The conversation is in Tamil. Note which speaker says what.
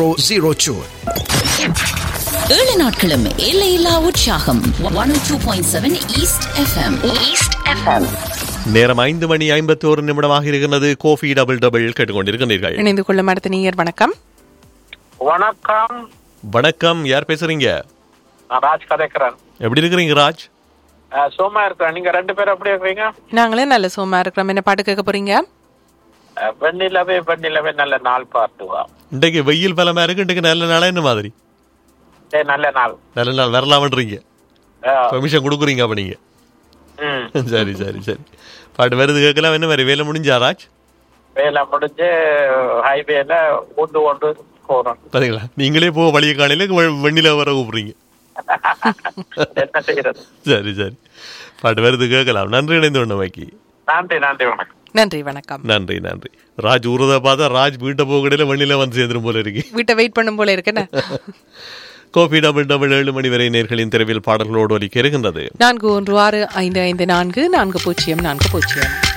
Speaker 1: 002.
Speaker 2: 7 நாட்களும் எல்லையில்லா உற்சாகம். 102.7 ஈஸ்ட் எஃப்எம்.
Speaker 3: நேரம் 5:51 இருக்கிறது. கோஃபி டபுள் கேட்டுக்கொண்டிருக்கிறீர்கள்.
Speaker 4: இணைந்து கொள்ளும் அடுத்த நேயர் வணக்கம்.
Speaker 5: வணக்கம்.
Speaker 3: வணக்கம், யார் பேசுறீங்க?
Speaker 5: நான் ராஜ் கதைக்கிறேன்.
Speaker 3: எப்படி இருக்கிறீங்க ராஜ்?
Speaker 5: சோமா இருக்கிறேன். நீங்க 2 பேரும் எப்படி இருக்கிறீங்க?
Speaker 4: நாங்களே நல்ல சோமா இருக்கிறோம். என்ன பாட்டு கேட்க போறீங்க?
Speaker 5: வெண்ணிலவே நல்ல நாள் பாட்டுவா.
Speaker 3: இன்றைக்கு வெயில் பலமா இருக்கு. இன்றைக்கு நல்ல நாளா என்ன மாதிரி?
Speaker 5: நல்ல நாள்
Speaker 3: வரலாம்ன்றீங்க. பெர்மிஷன் கொடுக்குறீங்க அப்ப நீங்க? சரி சரி சரி. பாட்டு வருது கேட்கலாம். என்ன மாதிரி வேலை முடிஞ்சா ராஜ்?
Speaker 5: வேலை முடிஞ்சு ஹைவேல கொண்டு போறோம்.
Speaker 3: பாத்தீங்களா, நீங்களே போ வழிய காலையில வெண்ணில வர கூப்பிடுறீங்க.
Speaker 5: என்ன செய்யறது?
Speaker 3: சரி சரி, பாட்டு வருது கேட்கலாம். நன்றி இணைந்து கொண்டமைக்கு.
Speaker 5: நன்றி வணக்கம்.
Speaker 4: நன்றி வணக்கம்.
Speaker 3: நன்றி. ராஜ் ஊரத பார்த்தா ராஜ் வீட்டை போகடையில வெண்ணில வந்து சேர்ந்துரும் போல இருக்கு.
Speaker 4: வீட்டை வெயிட் பண்ணும் போல இருக்குன்னு.
Speaker 3: கோபி டபுள் 7 மணி வரை நேர்களின் தெருவில் பாடல்களோடு ஒலிக்க இருக்கின்றது.
Speaker 4: 4165544040.